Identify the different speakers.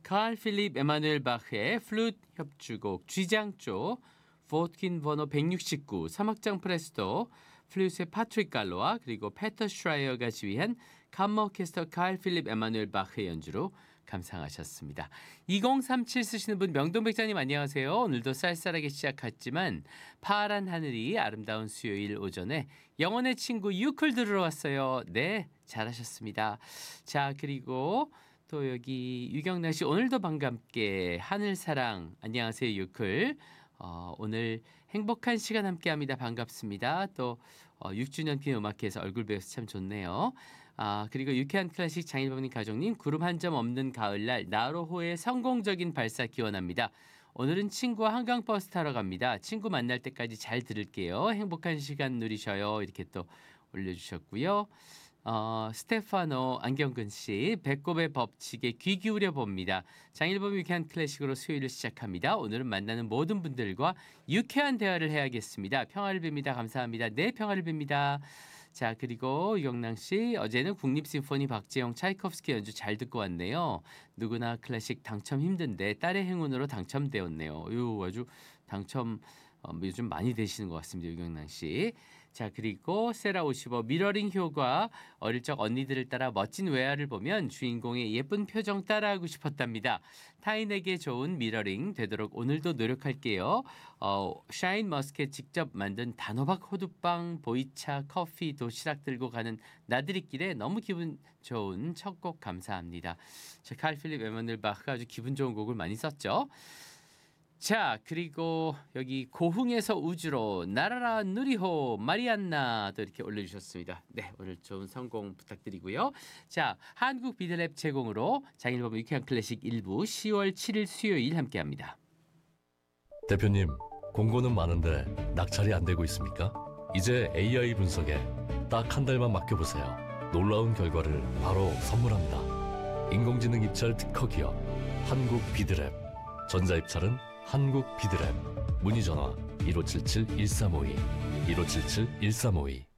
Speaker 1: 칼 필립 에마누엘 바흐의 플루트 협주곡 G장조, 포트킨 번호 169, 3악장 프레스토, 플루트의 파트릭 갈로와 그리고 페터 슈라이어가 지휘한 캄머 오케스트라 칼 필립 에마누엘 바흐의 연주로 감상하셨습니다. 2037 쓰시는 분 명동백장님 안녕하세요. 오늘도 쌀쌀하게 시작했지만 파란 하늘이 아름다운 수요일 오전에 영혼의 친구 유클 들으러 왔어요. 네, 잘하셨습니다. 자, 그리고 또 여기 유경란 씨 오늘도 반갑게 하늘사랑 안녕하세요 유클. 오늘 행복한 시간 함께합니다. 반갑습니다. 또 6주년 기념 음악회에서 얼굴 배워서 참 좋네요. 그리고 유쾌한 클래식 장일범님 가족님 구름 한 점 없는 가을날 나로호의 성공적인 발사 기원합니다. 오늘은 친구와 한강버스 타러 갑니다. 친구 만날 때까지 잘 들을게요. 행복한 시간 누리셔요. 이렇게 또 올려주셨고요. 스테파노 안경근 씨 배꼽의 법칙에 귀 기울여 봅니다. 장일범 유쾌한 클래식으로 수요일을 시작합니다. 오늘은 만나는 모든 분들과 유쾌한 대화를 해야겠습니다. 평화를 빕니다. 감사합니다. 네, 평화를 빕니다. 자, 그리고 유경랑 씨 어제는 국립심포니 박재영 차이콥스키 연주 잘 듣고 왔네요. 누구나 클래식 당첨 힘든데 딸의 행운으로 당첨되었네요. 아주 당첨 요즘 많이 되시는 것 같습니다. 유경란 씨. 자, 그리고 세라55 미러링 효과 어릴 적 언니들을 따라 멋진 외화를 보면 주인공의 예쁜 표정 따라하고 싶었답니다. 타인에게 좋은 미러링 되도록 오늘도 노력할게요. 샤인 머스켓 직접 만든 단호박 호두빵, 보이차, 커피, 도시락 들고 가는 나들이길에 너무 기분 좋은 첫 곡 감사합니다. 자, 칼 필립 에마누엘 바흐가 아주 기분 좋은 곡을 많이 썼죠. 자, 그리고 여기 고흥에서 우주로 나라라 누리호 마리안나 또 이렇게 올려주셨습니다. 네, 오늘 좋은 성공 부탁드리고요. 자, 한국 비드랩 제공으로 장일범 유쾌한 클래식 1부 10월 7일 수요일 함께합니다.
Speaker 2: 대표님, 공고는 많은데 낙찰이 안 되고 있습니까? 이제 AI 분석에 딱 한 달만 맡겨보세요. 놀라운 결과를 바로 선물합니다. 인공지능 입찰 특허 기업 한국 비드랩, 전자입찰은 한국 비드랩. 문의 전화 1577-1352 1577-1352